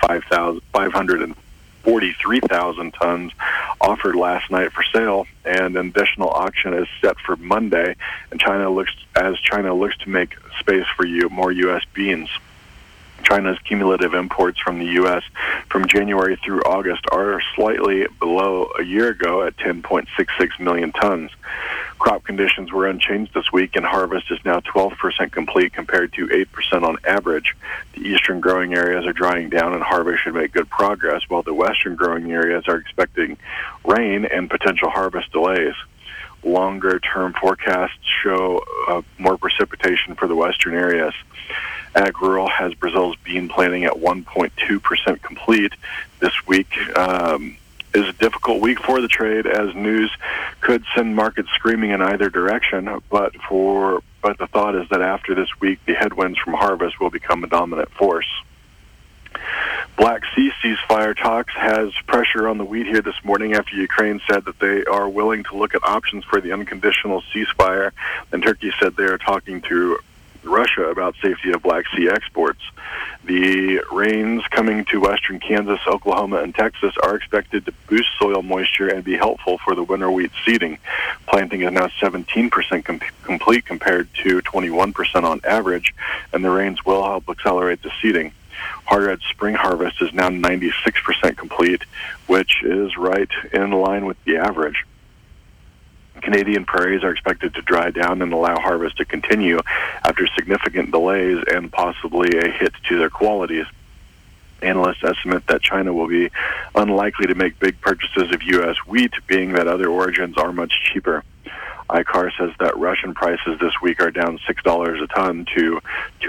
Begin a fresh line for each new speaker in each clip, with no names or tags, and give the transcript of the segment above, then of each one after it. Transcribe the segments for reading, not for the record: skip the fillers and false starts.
543,000 tons offered last night for sale, and an additional auction is set for Monday. And China looks to make space for more U.S. beans. China's cumulative imports from the U.S. from January through August are slightly below a year ago at 10.66 million tons. Crop conditions were unchanged this week, and harvest is now 12% complete compared to 8% on average. The eastern growing areas are drying down, and harvest should make good progress, while the western growing areas are expecting rain and potential harvest delays. Longer-term forecasts show more precipitation for the western areas. Ag-Rural has Brazil's bean planting at 1.2% complete. This week is a difficult week for the trade, as news could send markets screaming in either direction. But the thought is that after this week, the headwinds from harvest will become a dominant force. Black Sea ceasefire talks has pressure on the wheat here this morning after Ukraine said that they are willing to look at options for the unconditional ceasefire, and Turkey said they are talking to Russia about safety of Black Sea exports. The rains coming to western Kansas, Oklahoma, and Texas are expected to boost soil moisture and be helpful for the winter wheat seeding. Planting is now 17% complete compared to 21% on average, and the rains will help accelerate the seeding. Hard spring harvest is now 96% complete, which is right in line with the average. Canadian prairies are expected to dry down and allow harvest to continue after significant delays and possibly a hit to their qualities. Analysts estimate that China will be unlikely to make big purchases of U.S. wheat, being that other origins are much cheaper. ICAR says that Russian prices this week are down $6 a ton to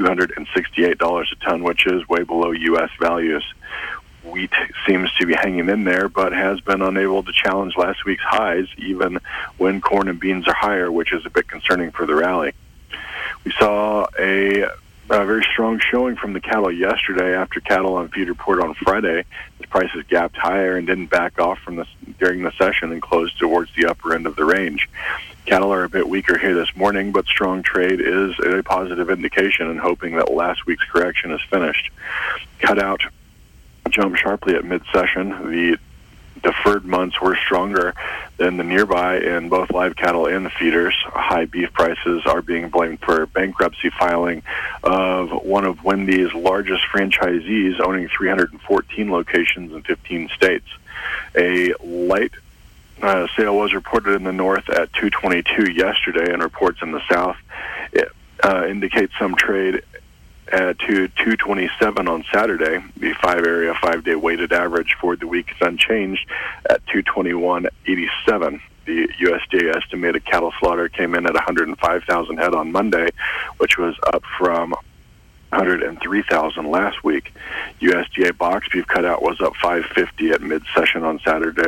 $268 a ton, which is way below U.S. values. Wheat seems to be hanging in there, but has been unable to challenge last week's highs, even when corn and beans are higher, which is a bit concerning for the rally. We saw a very strong showing from the cattle yesterday after cattle on feed report on Friday. The prices gapped higher and didn't back off during the session and closed towards the upper end of the range. Cattle are a bit weaker here this morning, but strong trade is a positive indication, and hoping that last week's correction is finished. Cutout jumped sharply at mid-session. The deferred months were stronger than the nearby in both live cattle and the feeders. High beef prices are being blamed for bankruptcy filing of one of Wendy's largest franchisees, owning 314 locations in 15 states. A light sale was reported in the north at 222 yesterday, and reports in the south indicate some trade to 227 on Saturday. The 5-day weighted average for the week is unchanged at 221.87. The USDA estimated cattle slaughter came in at 105,000 head on Monday, which was up from 103,000 last week. USDA box beef cutout was up 550 at mid-session on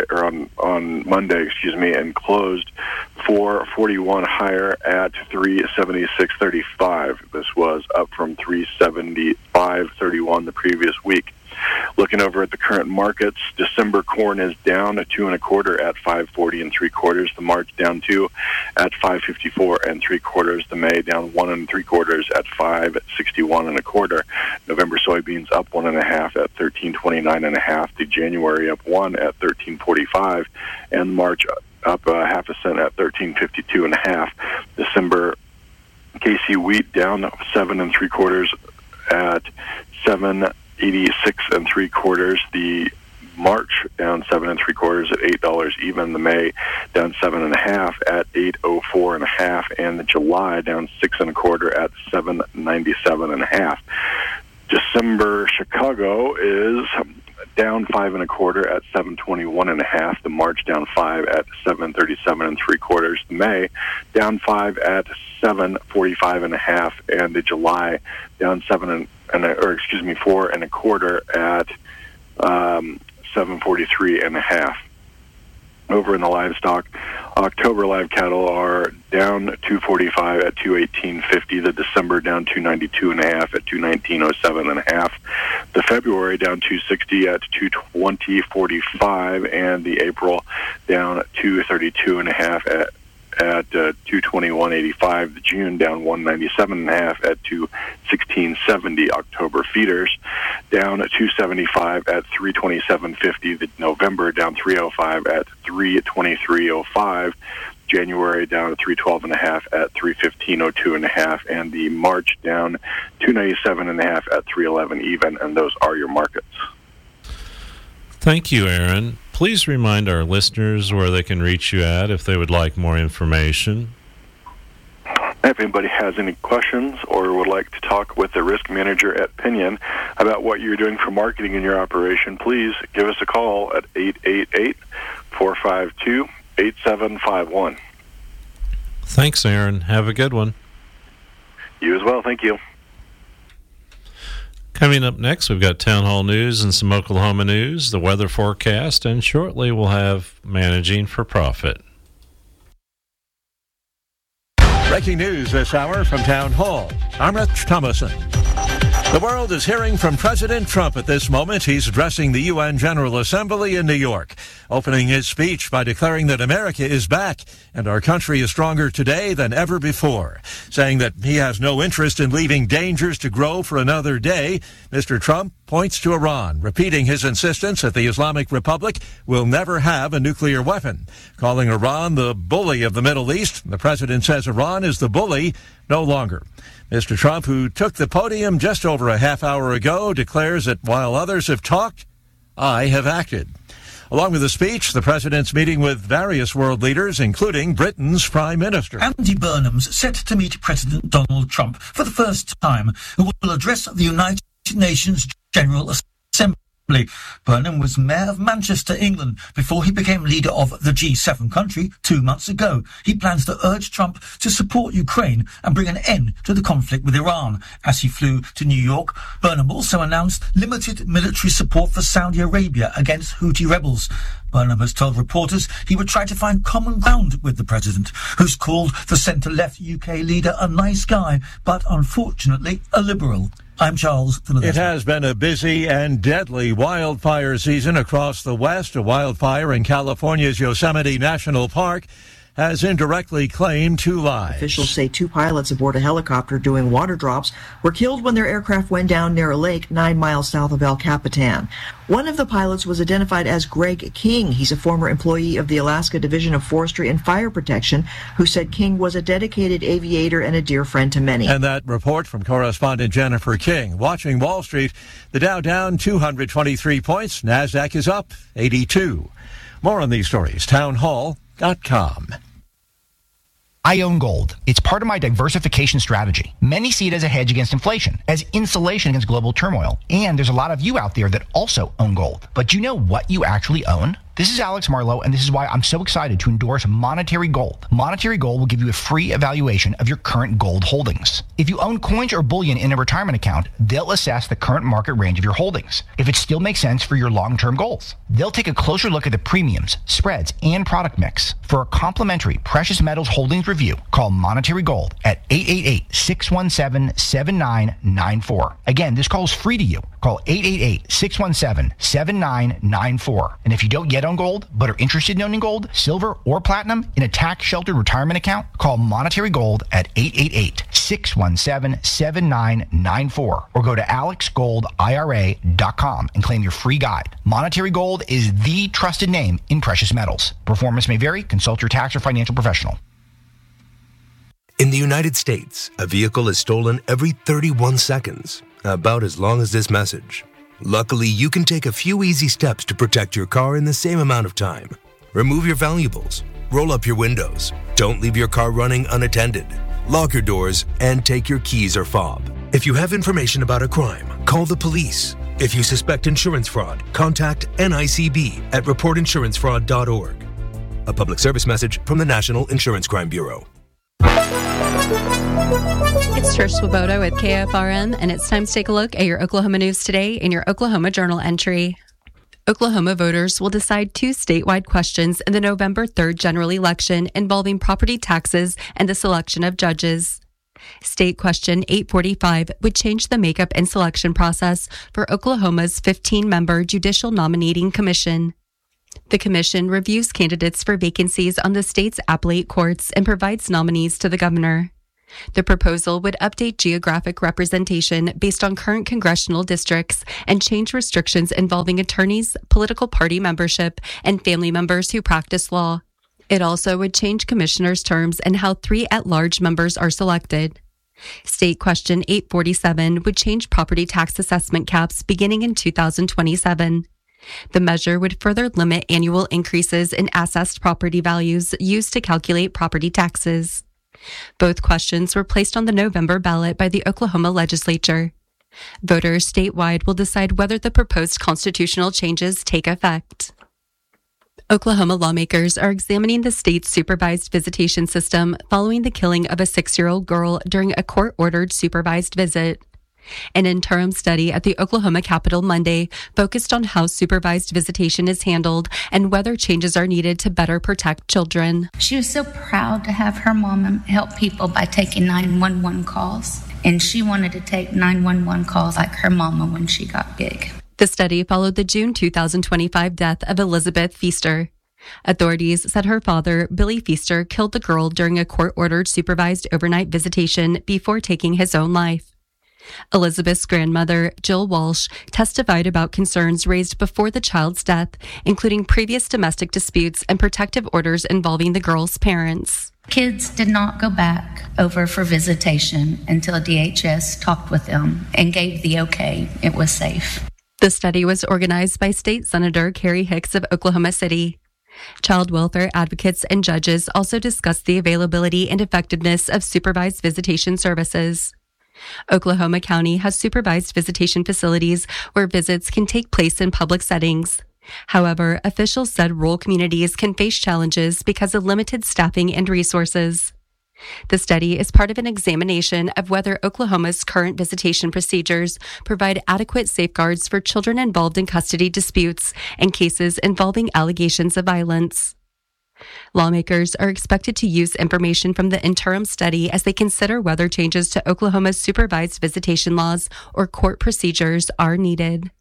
Monday, and closed 441 higher at 376.35. This was up from 375.31 the previous week. Looking over at the current markets, December corn is down a 2 1/4 at 540 3/4. The March down 2 at 554 3/4. The May down 1 3/4 at 561 1/4. November soybeans up 1 1/2 at 1329 1/2. The January up 1 at 1345, and March up 1/2 cent at 1352 1/2. December KC wheat down 7 3/4 at 786 3/4. The March down 7 3/4 at $8 even. The May down 7 1/2 at 804 1/2, and the July down 6 1/4 at 797 1/2. December Chicago is down 5 1/4 at 721 1/2. The March down 5 at 737 3/4. The May down 5 at 745 1/2, and the July down 4 1/4 at 743 1/2. Over in the livestock, October live cattle are down 245 at 218.50. The December down 292 1/2 at 219.07 1/2. The February down 260 at 220.45, and the April down 232 1/2 at 221.85. The June down 197.5 at 216.70. October feeders down at 275 at 327.50. The November down 305 at 323.05. January down at 312.5 at 315.02.5, and the March down 297.5 at 311 even, and those are your markets.
Thank you, Aaron. Please remind our listeners where they can reach you at if they would like more information.
If anybody has any questions or would like to talk with the risk manager at Pinion about what you're doing for marketing in your operation, please give us a call at 888-452-8751.
Thanks, Aaron. Have a good one.
You as well. Thank you.
Coming up next, we've got Town Hall News and some Oklahoma news, the weather forecast, and shortly we'll have Managing for Profit.
Breaking news this hour from Town Hall. I'm Rich Thomason. The world is hearing from President Trump at this moment. He's addressing the UN General Assembly in New York, opening his speech by declaring that America is back and our country is stronger today than ever before. Saying that he has no interest in leaving dangers to grow for another day, Mr. Trump points to Iran, repeating his insistence that the Islamic Republic will never have a nuclear weapon. Calling Iran the bully of the Middle East, the president says Iran is the bully no longer. Mr. Trump, who took the podium just over a half hour ago, declares that while others have talked, I have acted. Along with the speech, the president's meeting with various world leaders, including Britain's Prime Minister.
Andy Burnham's set to meet President Donald Trump for the first time, who will address the United Nations General Assembly. Burnham was Mayor of Manchester, England, before he became leader of the G7 country 2 months ago. He plans to urge Trump to support Ukraine and bring an end to the conflict with Iran. As he flew to New York, Burnham also announced limited military support for Saudi Arabia against Houthi rebels. Burnham has told reporters he would try to find common ground with the president, who's called the centre-left UK leader a nice guy, but unfortunately a liberal. I'm Charles.
It has been a busy and deadly wildfire season across the West. A wildfire in California's Yosemite National Park has indirectly claimed 2 lives.
Officials say 2 pilots aboard a helicopter doing water drops were killed when their aircraft went down near a lake 9 miles south of El Capitan. One of the pilots was identified as Greg King. He's a former employee of the Alaska Division of Forestry and Fire Protection, who said King was a dedicated aviator and a dear friend to many.
And that report from correspondent Jennifer King. Watching Wall Street, the Dow down 223 points. NASDAQ is up 82. More on these stories, townhall.com.
I own gold. It's part of my diversification strategy. Many see it as a hedge against inflation, as insulation against global turmoil. And there's a lot of you out there that also own gold. But do you know what you actually own? This is Alex Marlowe, and this is why I'm so excited to endorse Monetary Gold. Monetary Gold will give you a free evaluation of your current gold holdings. If you own coins or bullion in a retirement account, they'll assess the current market range of your holdings, if it still makes sense for your long-term goals. They'll take a closer look at the premiums, spreads, and product mix. For a complimentary precious metals holdings review, call Monetary Gold at 888-617-7994. Again, this call is free to you. Call 888-617-7994. And if you don't yet own gold, but are interested in owning gold, silver, or platinum in a tax-sheltered retirement account, call Monetary Gold at 888-617-7994. Or go to alexgoldira.com and claim your free guide. Monetary Gold is the trusted name in precious metals. Performance may vary. Consult your tax or financial professional.
In the United States, a vehicle is stolen every 31 seconds. About as long as this message. Luckily, you can take a few easy steps to protect your car in the same amount of time. Remove your valuables, roll up your windows, don't leave your car running unattended, lock your doors, and take your keys or fob. If you have information about a crime, call the police. If you suspect insurance fraud, contact NICB at reportinsurancefraud.org. A public service message from the National Insurance Crime Bureau.
It's Trish Swoboda with KFRM, and it's time to take a look at your Oklahoma news today in your Oklahoma Journal entry. Oklahoma voters will decide 2 statewide questions in the November 3rd general election involving property taxes and the selection of judges. State Question 845 would change the makeup and selection process for Oklahoma's 15-member Judicial Nominating Commission. The commission reviews candidates for vacancies on the state's appellate courts and provides nominees to the governor. The proposal would update geographic representation based on current congressional districts and change restrictions involving attorneys, political party membership, and family members who practice law. It also would change commissioners' terms and how 3 at-large members are selected. State Question 847 would change property tax assessment caps beginning in 2027. The measure would further limit annual increases in assessed property values used to calculate property taxes. Both questions were placed on the November ballot by the Oklahoma legislature. Voters statewide will decide whether the proposed constitutional changes take effect. Oklahoma lawmakers are examining the state's supervised visitation system following the killing of a 6-year-old girl during a court-ordered supervised visit. An interim study at the Oklahoma Capitol Monday focused on how supervised visitation is handled and whether changes are needed to better protect children.
She was so proud to have her mom help people by taking 911 calls, and she wanted to take 911 calls like her mama when she got big.
The study followed the June 2025 death of Elizabeth Feaster. Authorities said her father, Billy Feaster, killed the girl during a court-ordered supervised overnight visitation before taking his own life. Elizabeth's grandmother, Jill Walsh, testified about concerns raised before the child's death, including previous domestic disputes and protective orders involving the girl's parents.
Kids did not go back over for visitation until DHS talked with them and gave the okay. It was safe.
The study was organized by State Senator Carrie Hicks of Oklahoma City. Child welfare advocates and judges also discussed the availability and effectiveness of supervised visitation services. Oklahoma County has supervised visitation facilities where visits can take place in public settings. However, officials said rural communities can face challenges because of limited staffing and resources. The study is part of an examination of whether Oklahoma's current visitation procedures provide adequate safeguards for children involved in custody disputes and cases involving allegations of violence. Lawmakers are expected to use information from the interim study as they consider whether changes to Oklahoma's supervised visitation laws or court procedures are needed.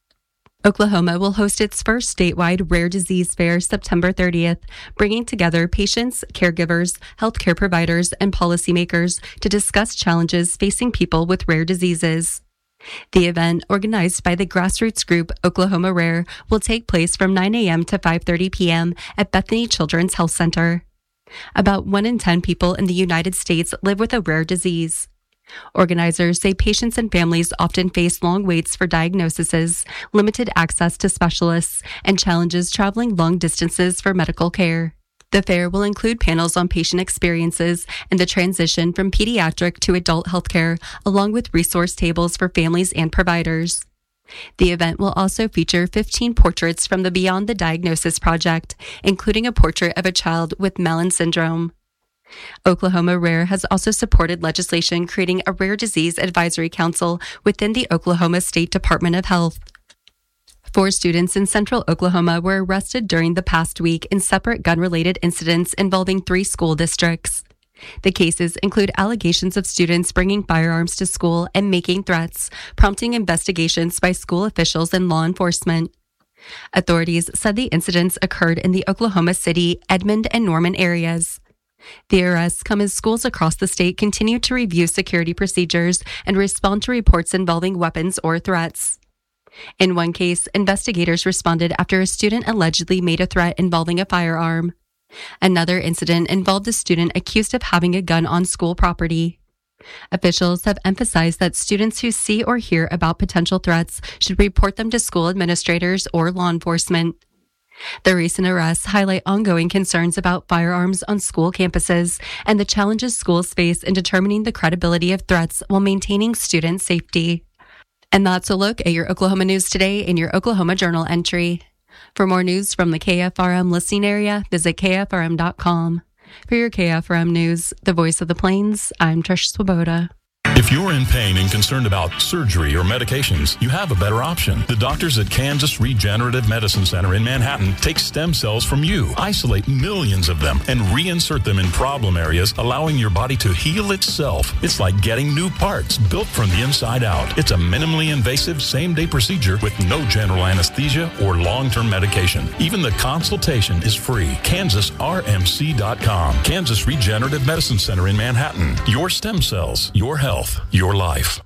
Oklahoma will host its first statewide rare disease fair September 30th, bringing together patients, caregivers, healthcare providers, and policymakers to discuss challenges facing people with rare diseases. The event, organized by the grassroots group Oklahoma Rare, will take place from 9 a.m. to 5:30 p.m. at Bethany Children's Health Center. About 1 in 10 people in the United States live with a rare disease. Organizers say patients and families often face long waits for diagnoses, limited access to specialists, and challenges traveling long distances for medical care. The fair will include panels on patient experiences and the transition from pediatric to adult healthcare, along with resource tables for families and providers. The event will also feature 15 portraits from the Beyond the Diagnosis Project, including a portrait of a child with Mellon syndrome. Oklahoma Rare has also supported legislation creating a Rare Disease Advisory Council within the Oklahoma State Department of Health. 4 students in central Oklahoma were arrested during the past week in separate gun-related incidents involving 3 school districts. The cases include allegations of students bringing firearms to school and making threats, prompting investigations by school officials and law enforcement. Authorities said the incidents occurred in the Oklahoma City, Edmond, and Norman areas. The arrests come as schools across the state continue to review security procedures and respond to reports involving weapons or threats. In one case, investigators responded after a student allegedly made a threat involving a firearm. Another incident involved a student accused of having a gun on school property. Officials have emphasized that students who see or hear about potential threats should report them to school administrators or law enforcement. The recent arrests highlight ongoing concerns about firearms on school campuses and the challenges schools face in determining the credibility of threats while maintaining student safety. And that's a look at your Oklahoma news today in your Oklahoma Journal entry. For more news from the KFRM listening area, visit KFRM.com. For your KFRM news, the voice of the plains, I'm Trish Swoboda.
If you're in pain and concerned about surgery or medications, you have a better option. The doctors at Kansas Regenerative Medicine Center in Manhattan take stem cells from you, isolate millions of them, and reinsert them in problem areas, allowing your body to heal itself. It's like getting new parts built from the inside out. It's a minimally invasive same-day procedure with no general anesthesia or long-term medication. Even the consultation is free. KansasRMC.com. Kansas Regenerative Medicine Center in Manhattan. Your stem cells, your health, your life.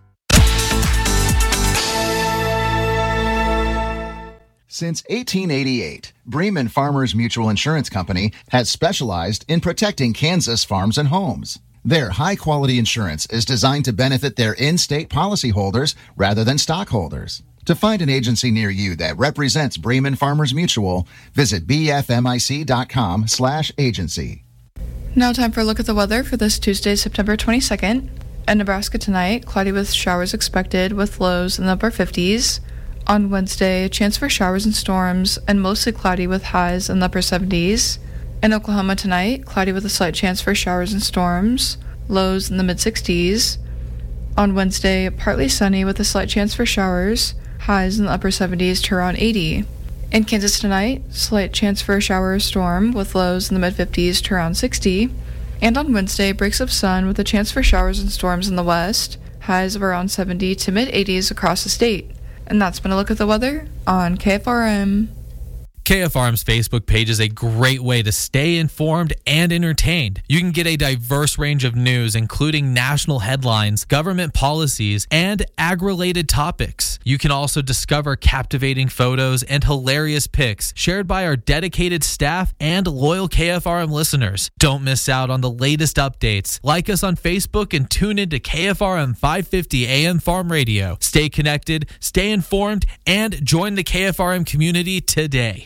Since 1888, Bremen Farmers Mutual Insurance Company has specialized in protecting Kansas farms and homes. Their high-quality insurance is designed to benefit their in-state policyholders rather than stockholders. To find an agency near you that represents Bremen Farmers Mutual, visit bfmic.com/agency.
Now time for a look at the weather for this Tuesday, September 22nd. In Nebraska tonight, cloudy with showers expected with lows in the upper 50s. On Wednesday, a chance for showers and storms and mostly cloudy with highs in the upper 70s. In Oklahoma tonight, cloudy with a slight chance for showers and storms, lows in the mid-60s. On Wednesday, partly sunny with a slight chance for showers, highs in the upper 70s to around 80. In Kansas tonight, slight chance for a shower or storm with lows in the mid-50s to around 60. And on Wednesday, breaks of sun with a chance for showers and storms in the west, highs of around 70 to mid-80s across the state. And that's been a look at the weather on KFRM.
KFRM's Facebook page is a great way to stay informed and entertained. You can get a diverse range of news, including national headlines, government policies, and ag-related topics. You can also discover captivating photos and hilarious pics shared by our dedicated staff and loyal KFRM listeners. Don't miss out on the latest updates. Like us on Facebook and tune into KFRM 550 AM Farm Radio. Stay connected, stay informed, and join the KFRM community today.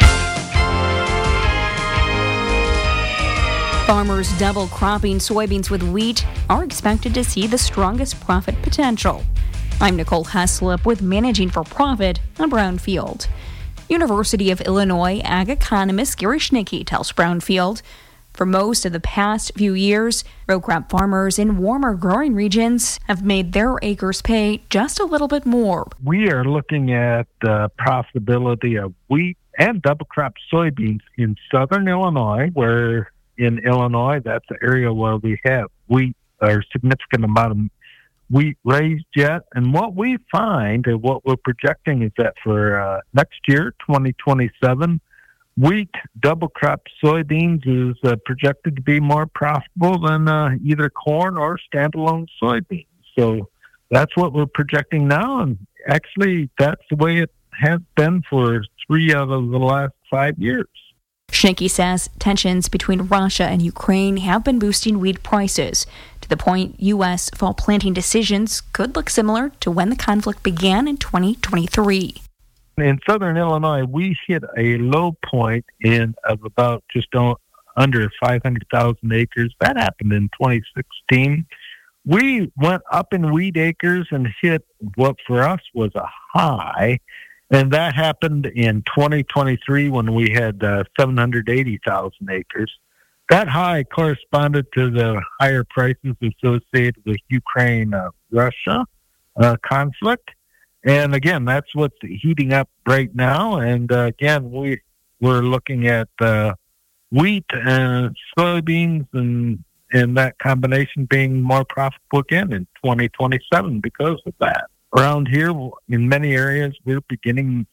Farmers double cropping soybeans with wheat are expected to see the strongest profit potential. I'm Nicole Heslop with Managing for Profit on Brownfield. University of Illinois ag economist Gary Schnicke tells Brownfield, for most of the past few years, row crop farmers in warmer growing regions have made their acres pay just a little bit more.
We are looking at the profitability of wheat and double crop soybeans in southern Illinois, where in Illinois, that's the area where we have wheat, or significant amount of wheat raised yet. And what we find and what we're projecting is that for next year, 2027, wheat double crop soybeans is projected to be more profitable than either corn or standalone soybeans. So that's what we're projecting now. And actually, that's the way it has been for 3 out of the last 5 years.
Schnicke says tensions between Russia and Ukraine have been boosting wheat prices to the point U.S. fall planting decisions could look similar to when the conflict began in 2023.
In southern Illinois, we hit a low point of about just under 500,000 acres. That happened in 2016. We went up in wheat acres and hit what for us was a high. And that happened in 2023 when we had 780,000 acres. That high corresponded to the higher prices associated with Ukraine-Russia conflict. And again, that's what's heating up right now. And again, we're looking at wheat and soybeans and that combination being more profitable again in 2027 because of that. Around here, in many areas, we're beginning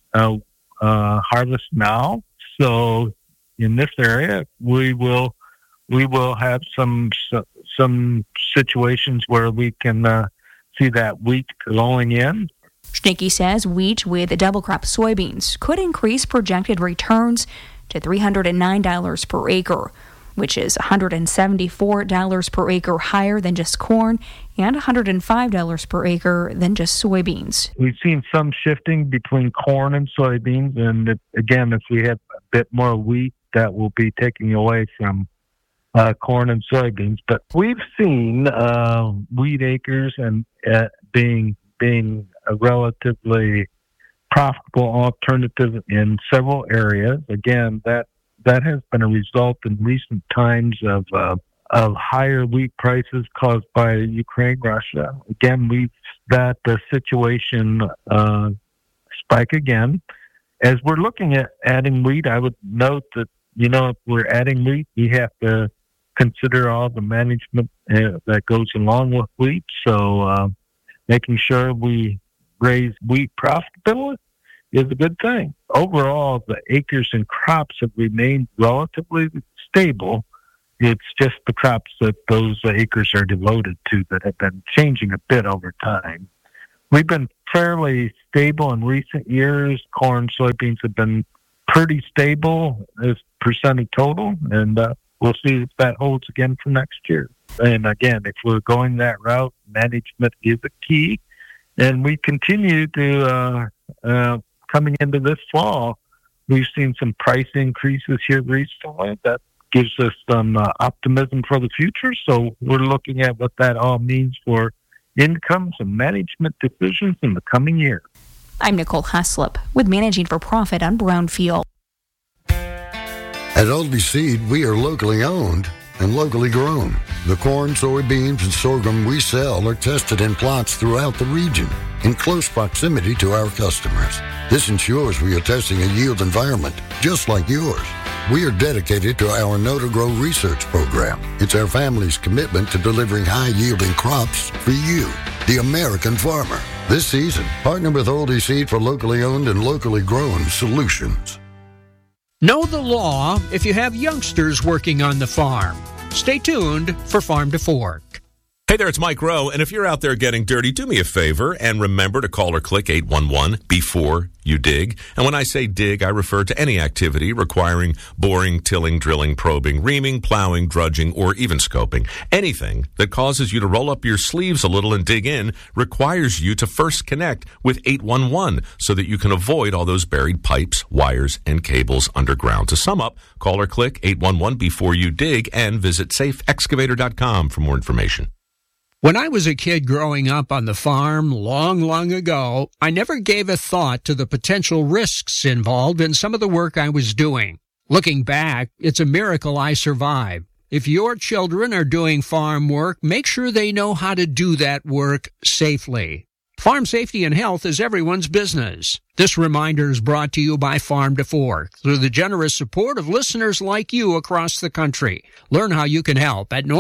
harvest now. So in this area, we will have some situations where we can see that wheat flowing in.
Schnicke says wheat with double crop soybeans could increase projected returns to $309 per acre, which is $174 per acre higher than just corn and $105 per acre than just soybeans.
We've seen some shifting between corn and soybeans, and again, if we have a bit more wheat, that will be taking away from corn and soybeans. But we've seen wheat acres and being a relatively profitable alternative in several areas. Again, that has been a result in recent times of of higher wheat prices caused by Ukraine, Russia. Again, we've that the situation spike again. As we're looking at adding wheat, I would note that, if we're adding wheat, we have to consider all the management that goes along with wheat. So making sure we raise wheat profitability is a good thing. Overall, the acres and crops have remained relatively stable. It's just the crops that those acres are devoted to that have been changing a bit over time. We've been fairly stable in recent years. Corn, soybeans have been pretty stable as percent of total, and we'll see if that holds again for next year. And again, if we're going that route, management is a key. And we continue to, coming into this fall, we've seen some price increases here recently. That gives us some optimism for the future. So we're looking at what that all means for incomes and management decisions in the coming year.
I'm Nicole Haslip with Managing for Profit on Brownfield.
At Oldie Seed, we are locally owned and locally grown. The corn, soybeans, and sorghum we sell are tested in plots throughout the region in close proximity to our customers. This ensures we are testing a yield environment just like yours. We are dedicated to our Know to Grow research program. It's our family's commitment to delivering high-yielding crops for you, the American farmer. This season, partner with Oldie Seed for locally owned and locally grown solutions.
Know the law if you have youngsters working on the farm. Stay tuned for Farm to Fork.
Hey there, it's Mike Rowe, and if you're out there getting dirty, do me a favor and remember to call or click 811 before you dig. And when I say dig, I refer to any activity requiring boring, tilling, drilling, probing, reaming, plowing, drudging, or even scoping. Anything that causes you to roll up your sleeves a little and dig in requires you to first connect with 811 so that you can avoid all those buried pipes, wires, and cables underground. To sum up, call or click 811 before you dig and visit safeexcavator.com for more information.
When I was a kid growing up on the farm long ago, I never gave a thought to the potential risks involved in some of the work I was doing. Looking back, it's a miracle I survived. If your children are doing farm work, make sure they know how to do that work safely. Farm safety and health is everyone's business. This reminder is brought to you by Farm to Fork through the generous support of listeners like you across the country. Learn how you can help at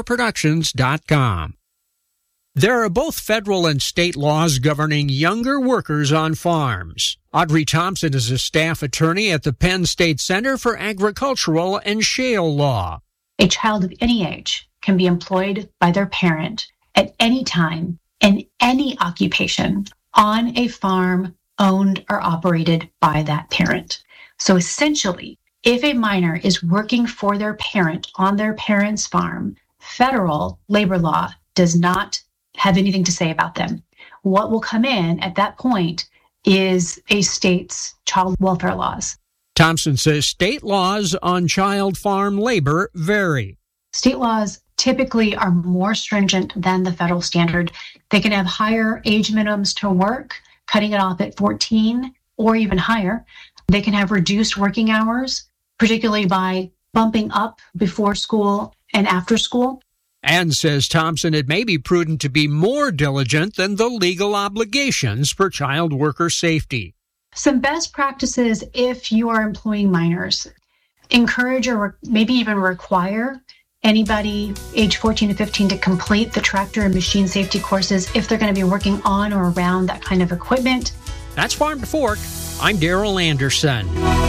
NorthshoreProductions.com. There are both federal and state laws governing younger workers on farms. Audrey Thompson is a staff attorney at the Penn State Center for Agricultural and Shale Law.
A child of any age can be employed by their parent at any time in any occupation on a farm owned or operated by that parent. So essentially, if a minor is working for their parent on their parent's farm, federal labor law does not have anything to say about them. What will come in at that point is a state's child welfare laws.
Thompson says state laws on child farm labor vary.
State laws typically are more stringent than the federal standard. They can have higher age minimums to work, cutting it off at 14 or even higher. They can have reduced working hours, particularly by bumping up before school and after school.
And, says Thompson, it may be prudent to be more diligent than the legal obligations for child worker safety.
Some best practices if you are employing minors. Encourage or maybe even require anybody age 14 to 15 to complete the tractor and machine safety courses if they're going to be working on or around that kind of equipment.
That's Farm to Fork. I'm Daryl Anderson.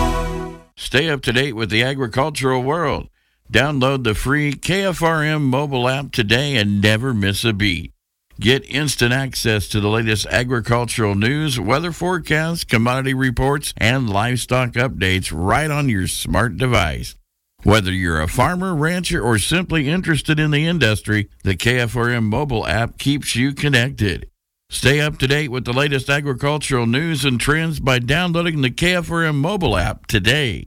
Stay up to date with the agricultural world. Download the free KFRM mobile app today and never miss a beat. Get instant access to the latest agricultural news, weather forecasts, commodity reports, and livestock updates right on your smart device. Whether you're a farmer, rancher, or simply interested in the industry, the KFRM mobile app keeps you connected. Stay up to date with the latest agricultural news and trends by downloading the KFRM mobile app today.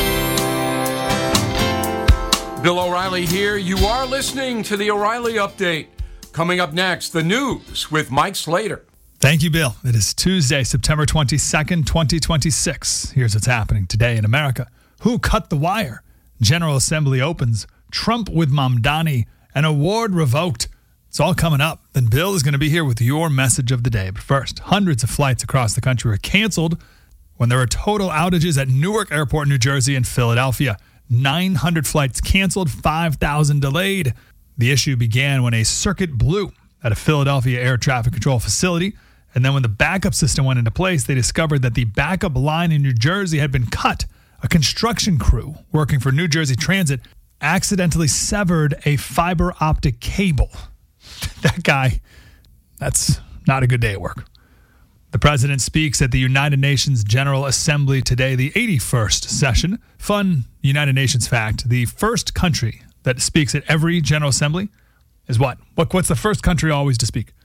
Bill O'Reilly here. You are listening to the O'Reilly Update. Coming up next, the news with Mike Slater.
Thank you, Bill. It is Tuesday, September 22nd, 2026. Here's what's happening today in America. Who cut the wire? General Assembly opens Trump with Mamdani, an award revoked. It's all coming up. Then Bill is going to be here with your message of the day. But first, hundreds of flights across the country were canceled when there were total outages at Newark Airport, New Jersey, and Philadelphia. 900 flights canceled, 5,000 delayed. The issue began when a circuit blew at a Philadelphia air traffic control facility. And then when the backup system went into place, they discovered that the backup line in New Jersey had been cut. A construction crew working for New Jersey Transit accidentally severed a fiber optic cable. That guy, that's not a good day at work. The president speaks at the United Nations General Assembly today, the 81st session. Fun United Nations fact, the first country that speaks at every General Assembly is what? What's the first country always to speak?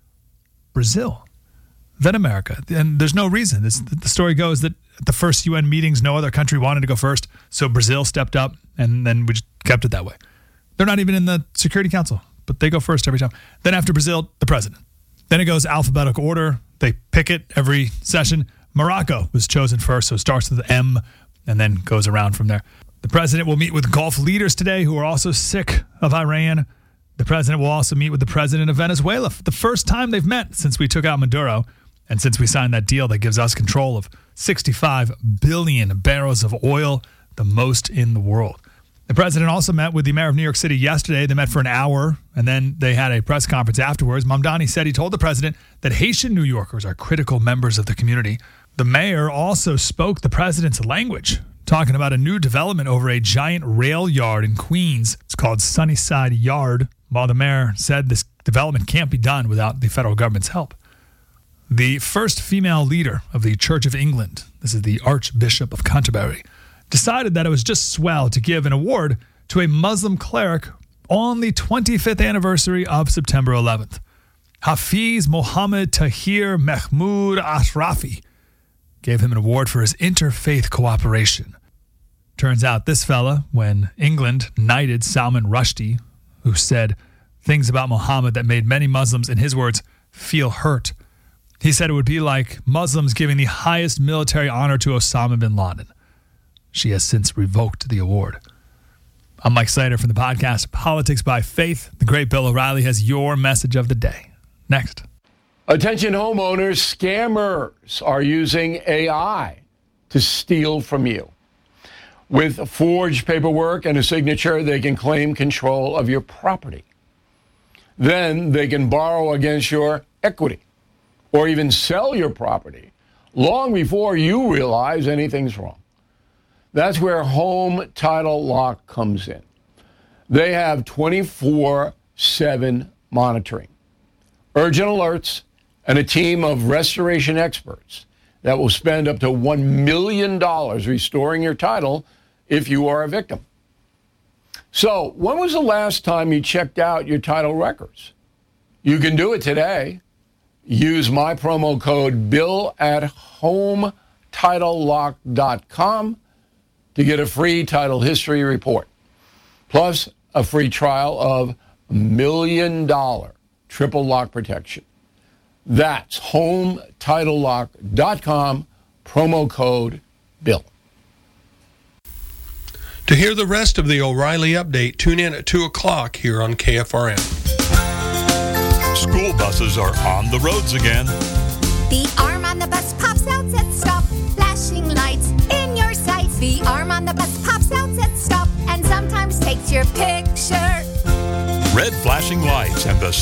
Brazil. Then America. And there's no reason. The story goes that at the first UN meetings, no other country wanted to go first, so Brazil stepped up, and then we just kept it that way. They're not even in the Security Council, but they go first every time. Then after Brazil, the president. Then it goes alphabetical order. They pick it every session. Morocco was chosen first, so it starts with M and then goes around from there. The president will meet with Gulf leaders today who are also sick of Iran. The president will also meet with the president of Venezuela for the first time they've met since we took out Maduro and since we signed that deal that gives us control of 65 billion barrels of oil, the most in the world. The president also met with the mayor of New York City yesterday. They met for an hour, and then they had a press conference afterwards. Mamdani said he told the president that Haitian New Yorkers are critical members of the community. The mayor also spoke the president's language, talking about a new development over a giant rail yard in Queens. It's called Sunnyside Yard, while the mayor said this development can't be done without the federal government's help. The first female leader of the Church of England, this is the Archbishop of Canterbury, decided that it was just swell to give an award to a Muslim cleric on the 25th anniversary of September 11th. Hafiz Mohammed Tahir Mahmoud Ashrafi gave him an award for his interfaith cooperation. Turns out this fella, when England knighted Salman Rushdie, who said things about Muhammad that made many Muslims, in his words, feel hurt. He said it would be like Muslims giving the highest military honor to Osama bin Laden. She has since revoked the award. I'm Mike Slater from the podcast Politics by Faith. The great Bill O'Reilly has your message of the day. Next.
Attention homeowners, scammers are using AI to steal from you. With forged paperwork and a signature, they can claim control of your property. Then they can borrow against your equity or even sell your property long before you realize anything's wrong. That's where Home Title Lock comes in. They have 24/7 monitoring, urgent alerts, and a team of restoration experts that will spend up to $1 million restoring your title if you are a victim. So, when was the last time you checked out your title records? You can do it today. Use my promo code BILL at HomeTitleLock.com to get a free title history report, plus a free trial of $1 million triple lock protection. That's HomeTitleLock.com, promo code BILL.
To hear the rest of the O'Reilly Update, tune in at 2 o'clock here on KFRM.
School buses are on the roads again.
The arm on the bus pops out, says stop, flashing lights in your sights. The arm on the bus pops out, says stop, and sometimes takes your picture.
Red flashing lights and the